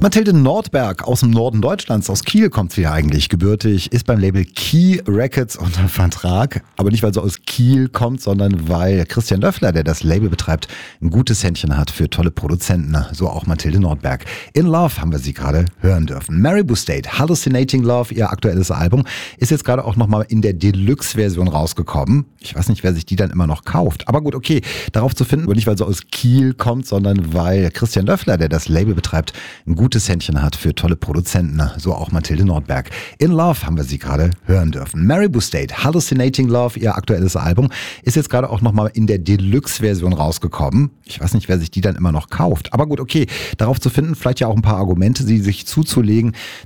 Mathilde Nordberg aus dem Norden Deutschlands, aus Kiel kommt sie ja eigentlich gebürtig, ist beim Label Key Records unter Vertrag. Aber nicht, weil sie aus Kiel kommt, sondern weil Christian Löffler, der das Label betreibt, ein gutes Händchen hat für tolle Produzenten. So auch Mathilde Nordberg. In Love haben wir sie gerade hören dürfen. Maribou State, Hallucinating Love, ihr aktuelles Album, ist jetzt gerade auch nochmal in der Deluxe-Version rausgekommen. Ich weiß nicht, wer sich die dann immer noch kauft. Aber gut, okay, darauf zu finden, aber nicht, weil sie aus Kiel kommt, sondern weil Christian Löffler, der das Label betreibt, ein gutes Händchen hat für tolle Produzenten. So auch Mathilde Nordberg. In Love haben wir sie gerade hören dürfen. Maribou State, Hallucinating Love, ihr aktuelles Album, ist jetzt gerade auch nochmal in der Deluxe-Version rausgekommen. Ich weiß nicht, wer sich die dann immer noch kauft. Aber gut, okay, darauf zu finden, vielleicht ja auch ein paar Argumente, sie sich zuzulegen.